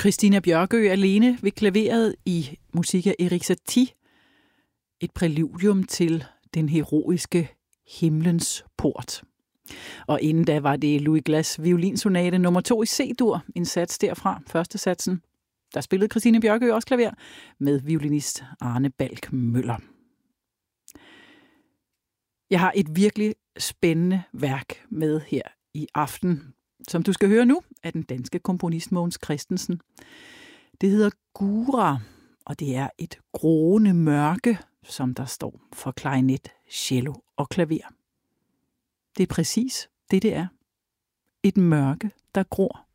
Christina Bjørkøe alene ved klaveret i musik af Erik Satie. Et præludium til den heroiske Himlens Port. Og inden da var det Louis Glass violinsonate nummer 2 i C-dur, en sats derfra, første satsen. Der spillede Christine Bjørkøe også klaver med violinist Arne Balk Møller. Jeg har et virkelig spændende værk med her i aften, som du skal høre nu af den danske komponist Mogens Christensen. Det hedder Gura, og det er et grående mørke, som der står for klarinet, cello og klaver. Det er præcis det er. Et mørke, der gror.